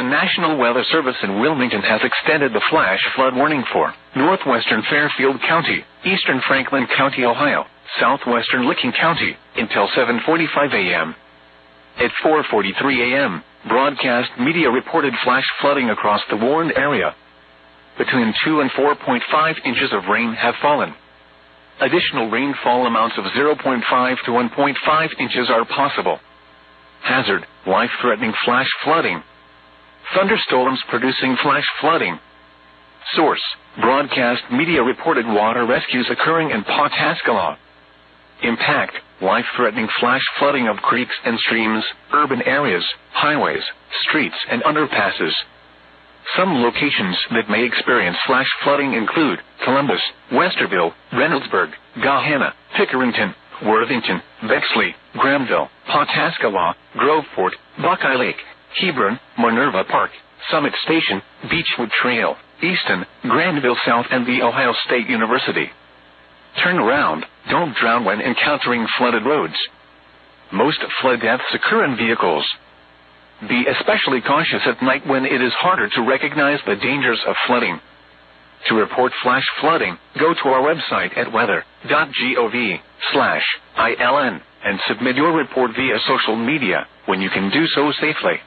National Weather Service in Wilmington has extended the flash flood warning for northwestern Fairfield County, eastern Franklin County, Ohio, southwestern Licking County, until 7:45 a.m. At 4:43 a.m., broadcast media reported flash flooding across the warned area. Between 2 and 4.5 inches of rain have fallen. Additional rainfall amounts of 0.5 to 1.5 inches are possible. Hazard, life-threatening flash flooding. Thunderstorms producing flash flooding. Source, broadcast media reported water rescues occurring in Pawtascala. Impact, life-threatening flash flooding of creeks and streams, urban areas, highways, streets, and underpasses. Some locations that may experience flash flooding include Columbus, Westerville, Reynoldsburg, Gahanna, Pickerington, Worthington, Bexley, Grahamville, Pawtascala, Groveport, Buckeye Lake, Hebron, Minerva Park, Summit Station, Beechwood Trail, Easton, Granville South, and the Ohio State University. Turn around, don't drown when encountering flooded roads. Most flood deaths occur in vehicles. Be especially cautious at night when it is harder to recognize the dangers of flooding. To report flash flooding, go to our website at weather.gov/ILN and submit your report via social media when you can do so safely.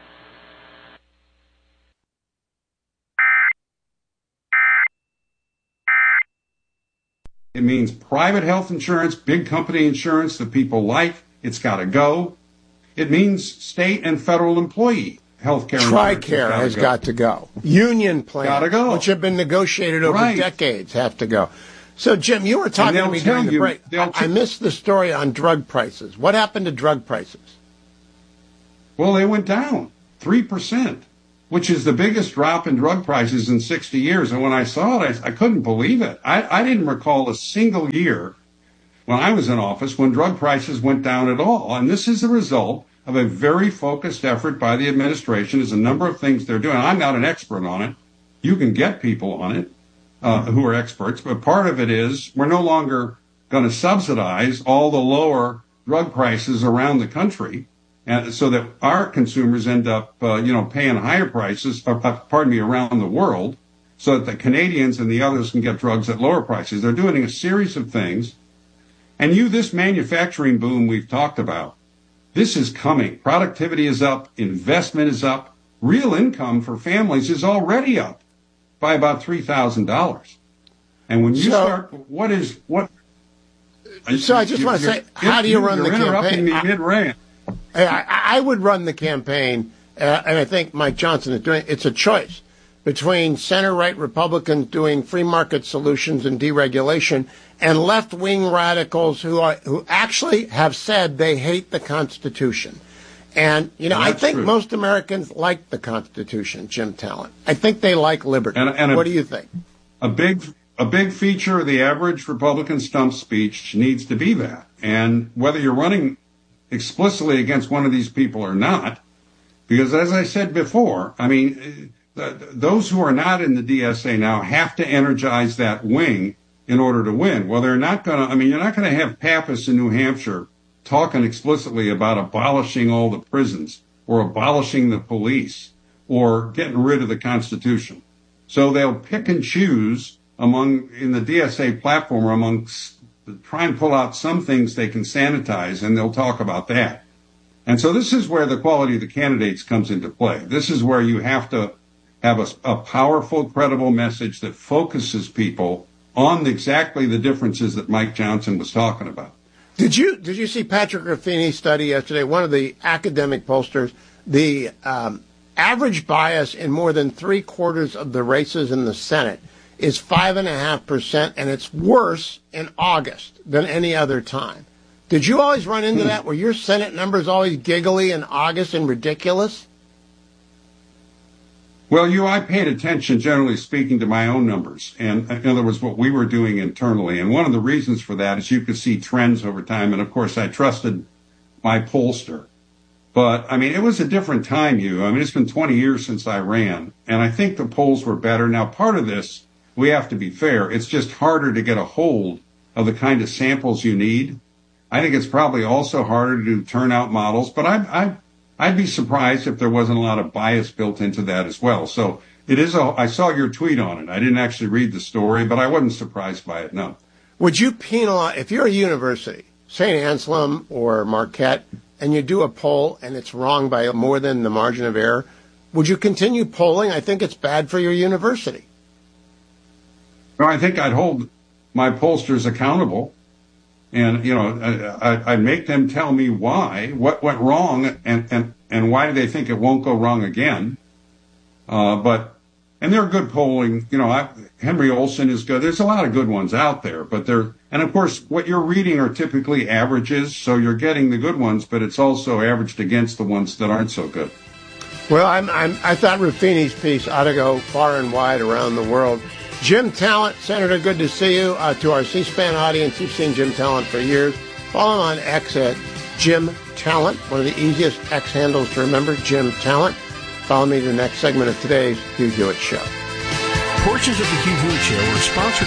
It means private health insurance, big company insurance that people like. It's got to go. It means state and federal employee health care. TRICARE has got to go. Union plans, which have been negotiated over decades, have to go. So, Jim, you were talking to me during the break. I missed the story on drug prices. What happened to drug prices? Well, they went down 3%, which is the biggest drop in drug prices in 60 years. And when I saw it, I couldn't believe it. I didn't recall a single year when I was in office when drug prices went down at all. And this is the result of a very focused effort by the administration. There's a number of things they're doing. I'm not an expert on it. You can get people on it who are experts, but part of it is we're no longer going to subsidize all the lower drug prices around the country, so that our consumers end up, paying higher prices, around the world, so that the Canadians and the others can get drugs at lower prices. They're doing a series of things. And this manufacturing boom we've talked about, this is coming. Productivity is up. Investment is up. Real income for families is already up by about $3,000. And when you start, So I just want to say, how do you run the campaign? Me mid-rant. I would run the campaign, and I think Mike Johnson is doing it. It's a choice between center-right Republicans doing free market solutions and deregulation and left-wing radicals who actually have said they hate the Constitution. And, I think most Americans like the Constitution, Jim Talent. I think they like liberty. What do you think? A big feature of the average Republican stump speech needs to be that. And whether you're running explicitly against one of these people or not, because as I said before, those who are not in the DSA now have to energize that wing in order to win. Well, they're not going to, you're not going to have Pappas in New Hampshire talking explicitly about abolishing all the prisons or abolishing the police or getting rid of the Constitution. So they'll pick and choose in the DSA platform try and pull out some things they can sanitize, and they'll talk about that. And so this is where the quality of the candidates comes into play. This is where you have to have a powerful, credible message that focuses people on exactly the differences that Mike Johnson was talking about. Did you see Patrick Ruffini's study yesterday? One of the academic pollsters, the average bias in more than 3/4 of the races in the Senate is 5.5%, and it's worse in August than any other time. Did you always run into that? Were your Senate numbers always giggly in August and ridiculous? Well, I paid attention, generally speaking, to my own numbers, and in other words, what we were doing internally. And one of the reasons for that is you could see trends over time. And of course, I trusted my pollster. But it was a different time, it's been 20 years since I ran, and I think the polls were better. Now, part of this, we have to be fair. It's just harder to get a hold of the kind of samples you need. I think it's probably also harder to do turnout models, but I'd be surprised if there wasn't a lot of bias built into that as well. So it is I saw your tweet on it. I didn't actually read the story, but I wasn't surprised by it, no. Would you penalize, if you're a university, St. Anselm or Marquette, and you do a poll and it's wrong by more than the margin of error, would you continue polling? I think it's bad for your university. No, I think I'd hold my pollsters accountable. And, I'd make them tell me what went wrong, and why do they think it won't go wrong again. And they're good polling. Henry Olsen is good. There's a lot of good ones out there, and of course, what you're reading are typically averages, so you're getting the good ones, but it's also averaged against the ones that aren't so good. Well, I thought Ruffini's piece ought to go far and wide around the world. Jim Talent, Senator, good to see you. To our C-SPAN audience, you've seen Jim Talent for years. Follow him on X at Jim Talent, one of the easiest X handles to remember, Jim Talent. Follow me to the next segment of today's Hugh Hewitt Show. Portions of the Hugh Hewitt Show are sponsored